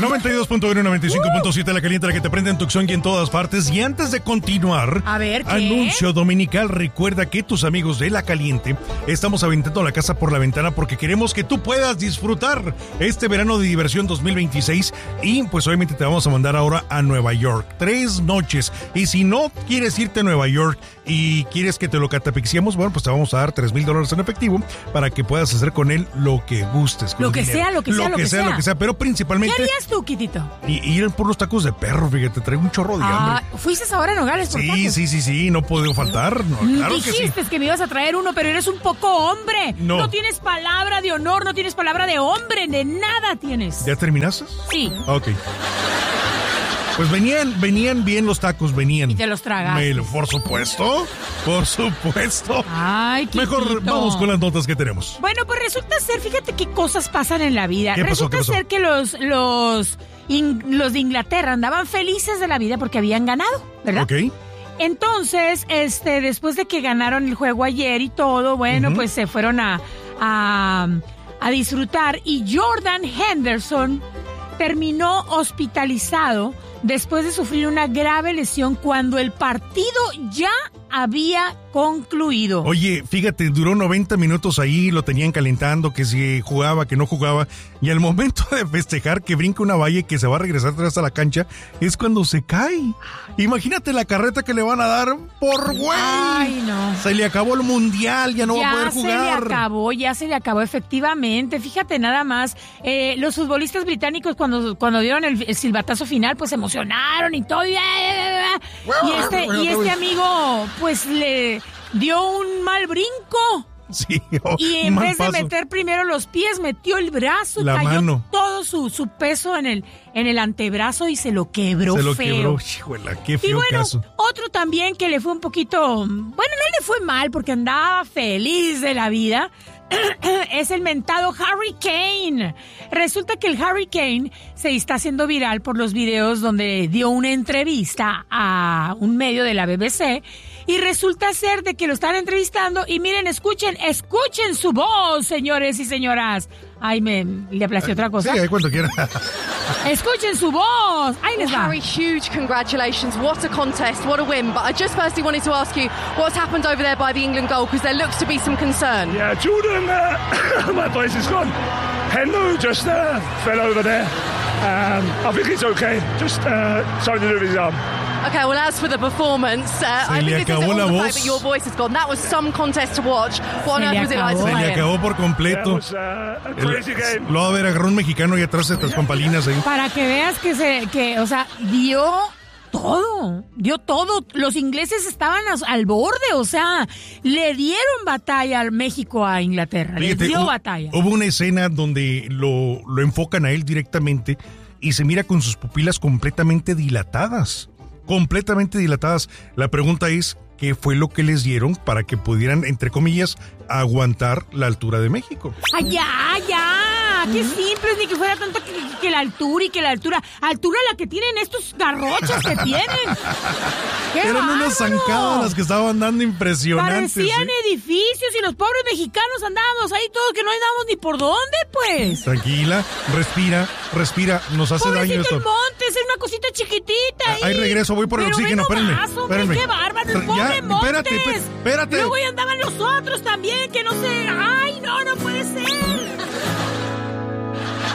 92.1, 95.7, la caliente, la que te prende en Tucson y en todas partes. Y antes de continuar, a ver, ¿qué? Anuncio dominical. Recuerda que tus amigos de La Caliente estamos aventando la casa por la ventana porque queremos que tú puedas disfrutar este verano de diversión 2026. Y pues obviamente te vamos a mandar ahora a Nueva York. 3 noches. Y si no quieres irte a Nueva York y quieres que te lo catapixiemos, bueno, pues te vamos a dar $3,000 en efectivo para que puedas hacer con él lo que gustes. Lo que sea. Pero principalmente... ¿Qué harías tú, Quitito? Ir por los tacos de perro, fíjate, traigo un chorro de hambre. ¿Fuiste ahora a Nogales por tacos? Sí, no puedo faltar. No, claro dijiste que sí. Que me ibas a traer uno, pero eres un poco hombre. No tienes palabra de honor, no tienes palabra de hombre, de nada tienes. ¿Ya terminaste? Sí. Ok. Pues venían bien los tacos, venían. Y te los tragaste. Por supuesto. Ay, Quitito. Mejor vamos con las notas que tenemos. Bueno, pues resulta ser, fíjate qué cosas pasan en la vida. ¿Qué pasó? Resulta ser que los de Inglaterra andaban felices de la vida porque habían ganado, ¿verdad? Ok. Entonces, después de que ganaron el juego ayer y todo, bueno, pues se fueron a disfrutar. Y Jordan Henderson terminó hospitalizado después de sufrir una grave lesión cuando el partido ya había concluido. Oye, fíjate, duró 90 minutos ahí, lo tenían calentando, que si jugaba, que no jugaba, y al momento de festejar que brinca una valla y que se va a regresar atrás a la cancha, es cuando se cae. Imagínate la carreta que le van a dar por güey. Ay, no. Se le acabó el mundial, ya no va a poder jugar. Ya se le acabó, efectivamente. Fíjate nada más, los futbolistas británicos cuando dieron el silbatazo final, pues se emocionaron y todo. Y este amigo, pues le dio un mal brinco. Sí, y en vez de meter primero los pies, metió el brazo, la cayó mano. Todo su peso en el antebrazo y se lo quebró feo. Híjole, qué feo y bueno, caso. Otro también que le fue un poquito, bueno, no le fue mal porque andaba feliz de la vida, es el mentado Harry Kane. Resulta que el Harry Kane se está haciendo viral por los videos donde dio una entrevista a un medio de la BBC y resulta ser de que lo están entrevistando y miren, escuchen su voz, señores y señoras. Ay, le aplació otra cosa. Sí, ahí cuando quiera. Escuchen su voz. Ahí les va. Harry, huge congratulations. What a contest. What a win. But I just firstly wanted to ask you what's happened over there by the England goal, because there looks to be some concern. Yeah, Jordan, my voice is gone. Hendo just fell over there. I think it's okay. Just something to do with his arm. Okay, well, as for the performance, I think this is all the fact that your voice is gone. That was some contest to watch. What on earth was it like to play? Se le acabó por completo. Lo va a ver, agarró un mexicano y atrás de estas pampalinas ahí. Para que veas o sea, dio todo. Los ingleses estaban al borde, o sea, le dieron batalla al México a Inglaterra. Fíjate, les dio batalla. Hubo una escena donde lo enfocan a él directamente y se mira con sus pupilas completamente dilatadas. La pregunta es, ¿qué fue lo que les dieron para que pudieran, entre comillas, aguantar la altura de México? ¡Ay, ya! ¡Qué simple! Ni que fuera tanto que la altura y que la altura. Altura la que tienen estos garrochas que tienen. Eran unas zancadas las que estaban dando impresionantes. Parecían edificios y los pobres mexicanos andábamos ahí todos que no andábamos ni por dónde, pues. Tranquila, respira, nos hace daño esto. El Montes, es una cosita chiquitita ahí. Ahí regreso, voy por el oxígeno, espérenme. ¡Qué bárbaro, el pobre Montes! Espérate. Luego ya andaban los otros también, que no sé. ¡Ay, no puede ser!